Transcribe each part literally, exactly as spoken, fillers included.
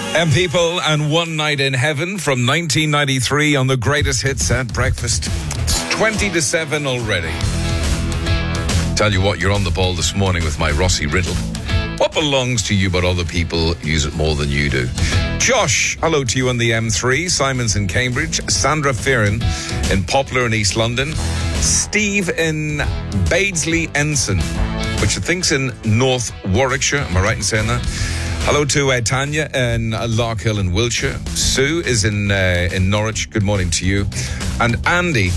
And People and One Night in Heaven from nineteen ninety-three on the greatest hits at breakfast. It's twenty to seven already. Tell you what, you're on the ball this morning with my Rossi riddle. What belongs to you but other people use it more than you do? Josh, hello to you on the M three. Simon's in Cambridge. Sandra Fearon in Poplar in East London. Steve in Badesley Ensign, which I think's in North Warwickshire. Am I right in saying that? Hello to uh, Tanya in uh, Larkhill in Wiltshire. Sue is in uh, in Norwich. Good morning to you. And Andy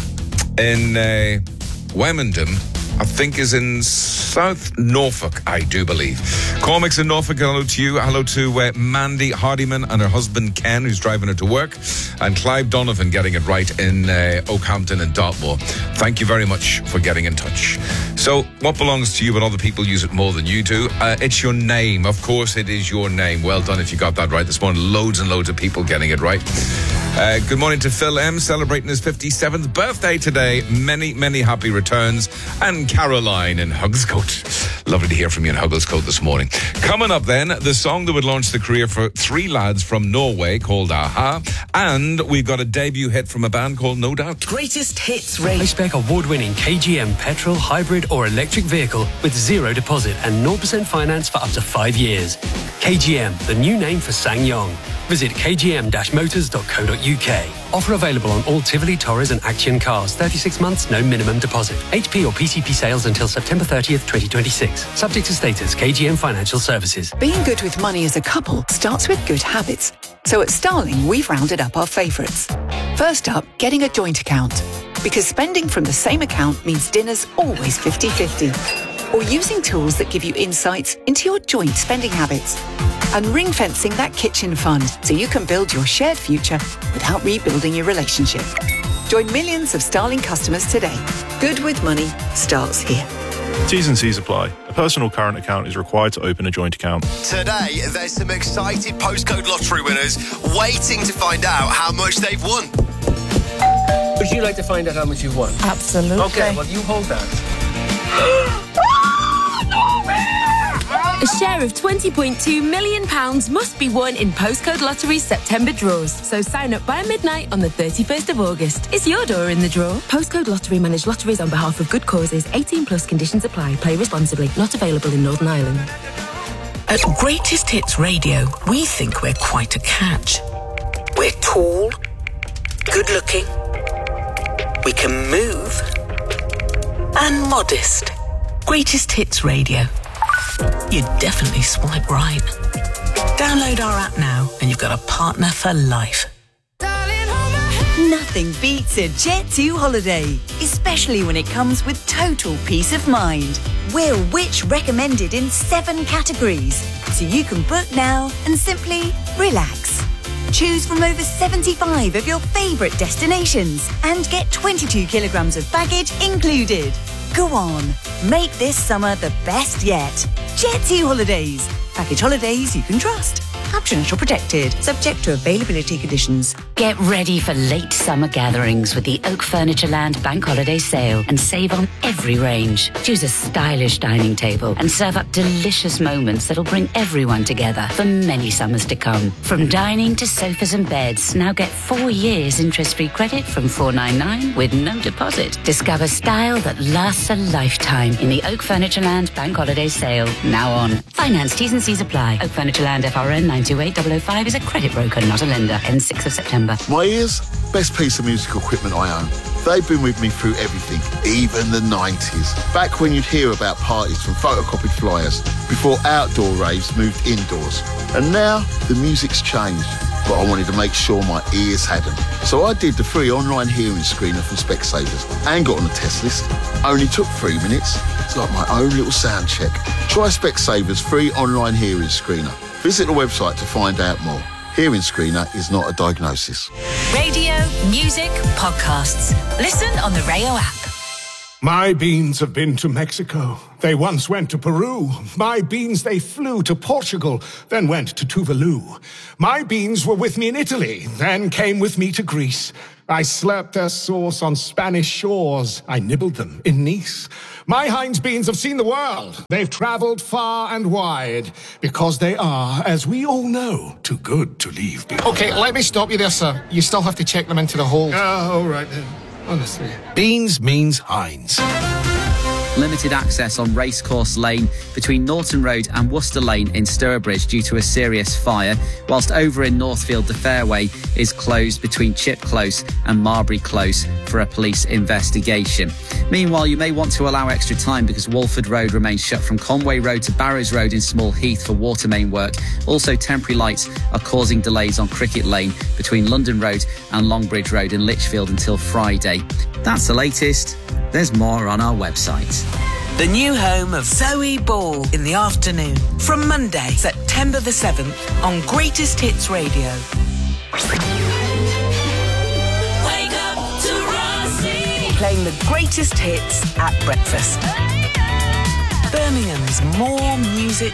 in uh, Wemendham, I think, is in South Norfolk, I do believe. Cormac's in Norfolk, hello to you. Hello to uh, Mandy Hardiman and her husband Ken, who's driving her to work. And Clive Donovan getting it right in uh, Oakhampton and Dartmoor. Thank you very much for getting in touch. So, what belongs to you but other people use it more than you do? Uh, it's your name. Of course it is your name. Well done if you got that right this morning. Loads and loads of people getting it right. Uh, good morning to Phil M, celebrating his fifty-seventh birthday today. Many, many happy returns. And Caroline in Hugglescote. Lovely to hear from you in Hugglescote this morning. Coming up then, the song that would launch the career for three lads from Norway called Aha. And we've got a debut hit from a band called No Doubt. Greatest Hits Radio. High-spec award-winning K G M petrol, hybrid or electric vehicle with zero deposit and zero percent finance for up to five years. K G M, the new name for SsangYong. Visit k g m dash motors dot co dot u k. Offer available on all Tivoli, Torres and Action cars. thirty-six months, no minimum deposit. H P or P C P sales until September thirtieth, twenty twenty-six. Subject to status, K G M Financial Services. Being good with money as a couple starts with good habits. So at Starling, we've rounded up our favourites. First up, getting a joint account. Because spending from the same account means dinner's always fifty-fifty. Or using tools that give you insights into your joint spending habits. And ring-fencing that kitchen fund so you can build your shared future without rebuilding your relationship. Join millions of Starling customers today. Good with money starts here. T's and C's apply. A personal current account is required to open a joint account. Today, there's some excited postcode lottery winners waiting to find out how much they've won. Would you like to find out how much you've won? Absolutely. Okay, well, you hold that. A share of twenty point two million pounds must be won in Postcode Lottery's September draws. So sign up by midnight on the thirty-first of August. Is your door in the draw? Postcode Lottery manage lotteries on behalf of good causes. eighteen plus conditions apply. Play responsibly. Not available in Northern Ireland. At Greatest Hits Radio, we think we're quite a catch. We're tall, good-looking, we can move, and modest. Greatest Hits Radio. You'd definitely swipe right. Download our app now and you've got a partner for life. Nothing beats a Jet two holiday, especially when it comes with total peace of mind. We're Which recommended in seven categories, so you can book now and simply relax. Choose from over seventy-five of your favourite destinations and get twenty-two kilograms of baggage included. Go on, make this summer the best yet. Jet two Holidays. Package holidays you can trust. Captioned or protected, subject to availability conditions. Get ready for late summer gatherings with the Oak Furniture Land Bank Holiday Sale and save on every range. Choose a stylish dining table and serve up delicious moments that'll bring everyone together for many summers to come. From dining to sofas and beds, now get four years interest-free credit from four ninety-nine with no deposit. Discover style that lasts a lifetime in the Oak Furniture Land Bank Holiday Sale, now on. Finance T's and C's apply. Oak Furniture Land F R N nine two eight zero zero five is a credit broker, not a lender. Ends sixth of September. My ears, best piece of musical equipment I own. They've been with me through everything, even the nineties. Back when you'd hear about parties from photocopied flyers, before outdoor raves moved indoors. And now, the music's changed, but I wanted to make sure my ears had them. So I did the free online hearing screener from Specsavers and got on the test list. Only took three minutes. It's like my own little sound check. Try Specsavers free online hearing screener. Visit the website to find out more. Hearing screener is not a diagnosis. Radio, music, podcasts. Listen on the Rayo app. My beans have been to Mexico. They once went to Peru. My beans, they flew to Portugal, then went to Tuvalu. My beans were with me in Italy, then came with me to Greece. I slurped their sauce on Spanish shores. I nibbled them in Nice. My Heinz beans have seen the world. They've travelled far and wide because they are, as we all know, too good to leave behind. Okay, let me stop you there, sir. You still have to check them into the hold. Ah, all right then. Honestly. Beans means Heinz. Limited access on Racecourse Lane between Norton Road and Worcester Lane in Stourbridge due to a serious fire, whilst over in Northfield the fairway is closed between Chip Close and Marbury Close for a police investigation. Meanwhile, you may want to allow extra time because Walford Road remains shut from Conway Road to Barrows Road in Small Heath for water main work. Also, temporary lights are causing delays on Cricket Lane between London Road and Longbridge Road in Lichfield until Friday. That's the latest. There's more on our website. The new home of Zoe Ball in the afternoon. From Monday, September the seventh on Greatest Hits Radio. Wake up to Rossi. Playing the greatest hits at breakfast. Birmingham's More Music